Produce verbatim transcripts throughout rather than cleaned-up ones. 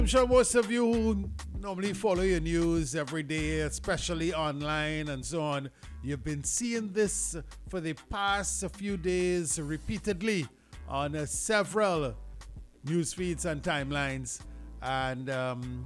I'm sure most of you who normally follow your news every day, especially online and so on, you've been seeing this for the past few days repeatedly on uh, several news feeds and timelines. And um,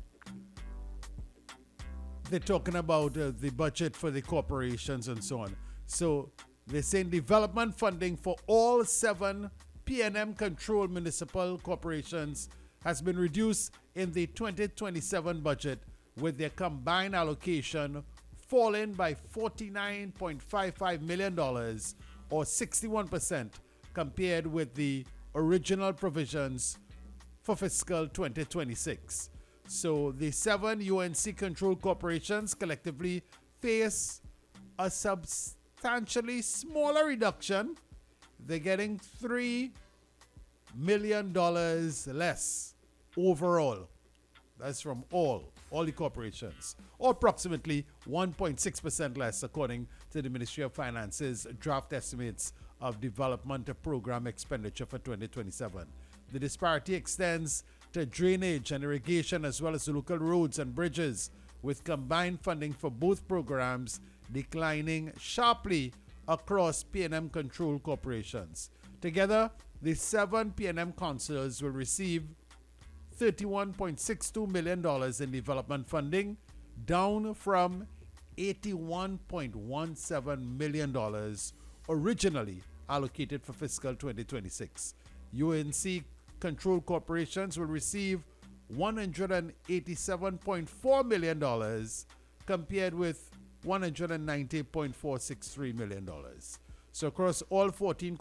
they're talking about uh, the budget for the corporations and so on. So they're saying development funding for all seven P N M-controlled municipal corporations has been reduced in the twenty twenty-seven budget, with their combined allocation falling by forty-nine point five five million dollars or sixty-one percent compared with the original provisions for fiscal twenty twenty-six. So the seven U N C-controlled corporations collectively face a substantially smaller reduction. They're getting three million dollars less overall. That's from all, all the corporations, or approximately one point six percent less, according to the Ministry of Finance's draft estimates of development program expenditure for twenty twenty-seven. The disparity extends to drainage and irrigation, as well as local roads and bridges, with combined funding for both programs declining sharply across P N M-controlled corporations. Together, the seven P N M councils will receive thirty-one point six two million dollars in development funding, down from eighty-one point one seven million dollars originally allocated for fiscal twenty twenty-six. U N C-controlled corporations will receive one hundred eighty-seven point four million dollars compared with one hundred ninety point four six three million dollars. So across all fourteen